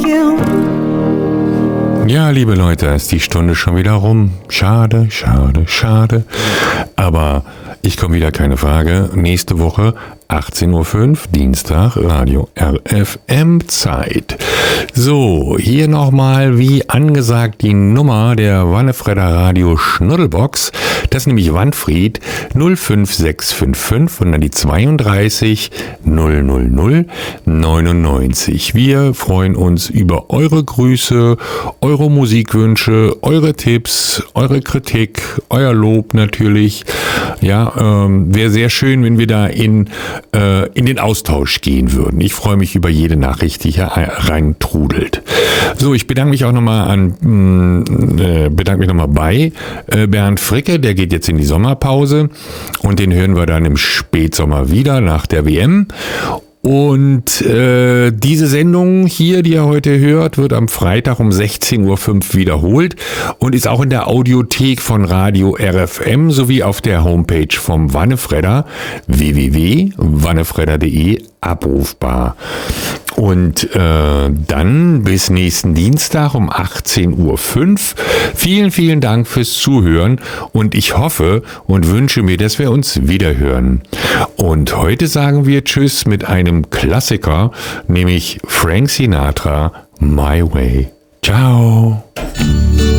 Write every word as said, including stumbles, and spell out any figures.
Ja, liebe Leute, ist die Stunde schon wieder rum. Schade, schade, schade. Aber ich komme wieder, keine Frage. Nächste Woche achtzehn Uhr fünf, Dienstag, Radio R F M Zeit. So, hier nochmal wie angesagt die Nummer der Wannefredder Radio Schnuddelbox. Das ist nämlich Wanfried null fünf sechs fünf fünf und dann die zweiunddreißig null null null neunundneunzig. Wir freuen uns über eure Grüße, eure Musikwünsche, eure Tipps, eure Kritik, euer Lob natürlich. Ja, ähm, wäre sehr schön, wenn wir da in äh, in den Austausch gehen würden. Ich freue mich über jede Nachricht, die hier reintrudelt. So, ich bedanke mich auch nochmal an, äh, bedanke mich nochmal bei äh, Bernd Fricke, der geht jetzt in die Sommerpause und den hören wir dann im Spätsommer wieder nach der W M. Und äh, diese Sendung hier, die ihr heute hört, wird am Freitag um sechzehn Uhr fünf wiederholt und ist auch in der Audiothek von Radio R F M sowie auf der Homepage vom Wannefredder w w w punkt wannefredder punkt de abrufbar. Und äh, dann bis nächsten Dienstag um achtzehn Uhr fünf. Vielen, vielen Dank fürs Zuhören und ich hoffe und wünsche mir, dass wir uns wiederhören. Und heute sagen wir Tschüss mit einem Klassiker, nämlich Frank Sinatra, My Way. Ciao.